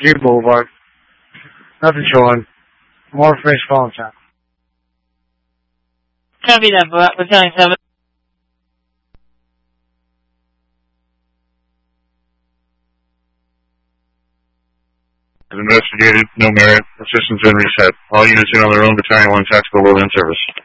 G Boulevard. Nothing showing. More information following time. Copy that, Battalion 7. Investigated, no merit. Assistance been reset. All units in on their own. Battalion 1 tactical will in service.